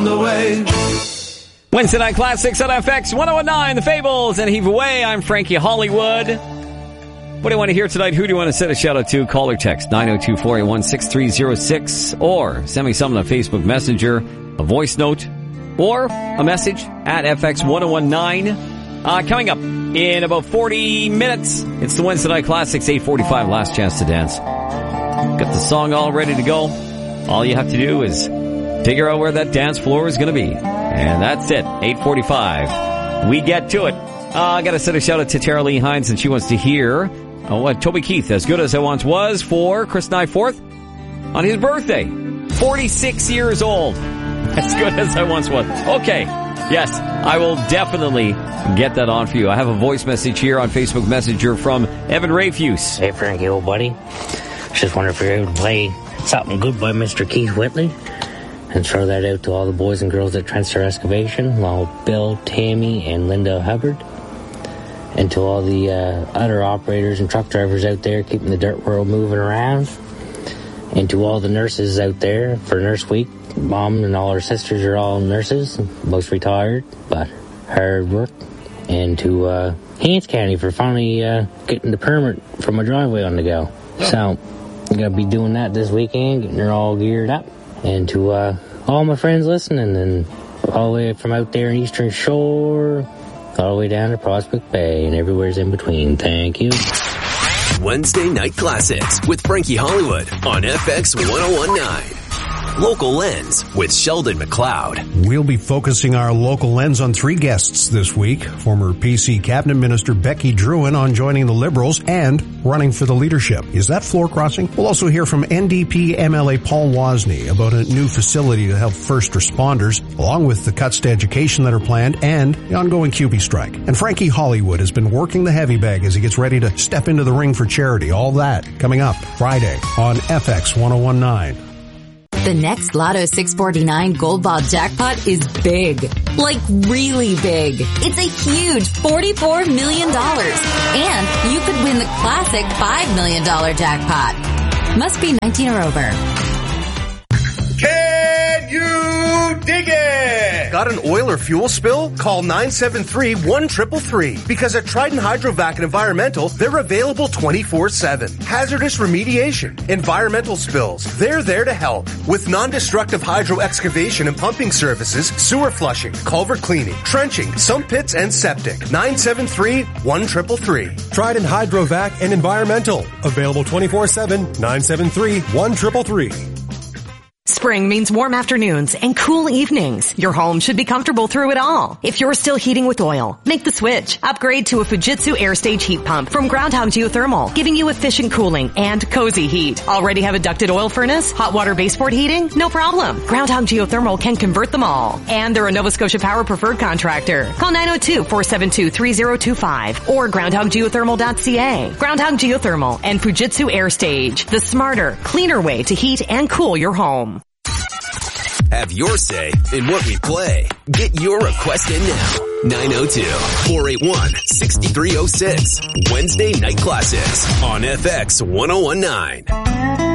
the way. Wednesday Night Classics on FX 1019, The Fables and Heave Away. I'm Frankie Hollywood. What do you want to hear tonight? Who do you want to send a shout out to? Call or text 902-481-6306 or send me something on Facebook Messenger, a voice note, or a message at FX 1019. Coming up in about 40 minutes, it's the Wednesday Night Classics 8:45, Last Chance to Dance. Got the song all ready to go. All you have to do is figure out where that dance floor is going to be. And that's it, 8:45. We get to it. I got to send a shout out to Tara Lee Hines, and she wants to hear what Toby Keith, As Good As I Once Was, for Chris Nyforth on his birthday. 46 years old. As Good As I Once Was. Okay. Yes, I will definitely get that on for you. I have a voice message here on Facebook Messenger from Evan Rayfuse. Hey, Frankie, old buddy. Just wondering if you're able to play something good by Mr. Keith Whitley. And throw that out to all the boys and girls at Transfer Excavation, along with Bill, Tammy, and Linda Hubbard. And to all the other operators and truck drivers out there keeping the dirt world moving around. And to all the nurses out there for Nurse Week. Mom and all her sisters are all nurses, most retired, but hard work. And to Haynes County for finally getting the permit for my driveway on the go. Oh. So, I'm going to be doing that this weekend, getting her all geared up. And to all my friends listening, and all the way from out there in Eastern Shore, all the way down to Prospect Bay, and everywhere's in between. Thank you. Wednesday Night Classics with Frankie Hollywood on FX 1019. Local Lens with Sheldon McLeod. We'll be focusing our Local Lens on 3 guests this week. Former PC Cabinet Minister Becky Drouin on joining the Liberals and running for the leadership. Is that floor crossing? We'll also hear from NDP MLA Paul Wozni about a new facility to help first responders, along with the cuts to education that are planned and the ongoing CUPE strike. And Frankie Hollywood has been working the heavy bag as he gets ready to step into the ring for charity. All that coming up Friday on FX 1019. The next Lotto 649 Gold Ball jackpot is big. Like really big. It's a huge $44 million. And you could win the classic $5 million jackpot. Must be 19 or over. Can you dig it? Got an oil or fuel spill? Call 973-1333. Because at Trident Hydrovac and Environmental, they're available 24/7. Hazardous remediation, environmental spills, they're there to help. With non-destructive hydro excavation and pumping services, sewer flushing, culvert cleaning, trenching, sump pits, and septic. 973-1333. Trident Hydrovac and Environmental. Available 24/7, 973-1333. Spring means warm afternoons and cool evenings. Your home should be comfortable through it all. If you're still heating with oil, make the switch. Upgrade to a Fujitsu Airstage heat pump from Groundhog Geothermal, giving you efficient cooling and cozy heat. Already have a ducted oil furnace? Hot water baseboard heating? No problem. Groundhog Geothermal can convert them all. And they're a Nova Scotia Power preferred contractor. Call 902-472-3025 or groundhoggeothermal.ca. Groundhog Geothermal and Fujitsu Airstage, the smarter, cleaner way to heat and cool your home. Have your say in what we play. Get your request in now. 902-481-6306. Wednesday Night Classics on FX 1019.